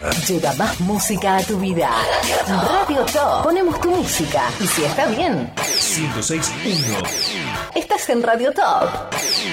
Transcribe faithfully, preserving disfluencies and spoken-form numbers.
Llega más música a tu vida. Radio Top. Ponemos tu música. Y si está bien, ciento seis punto uno. estás en Radio Top.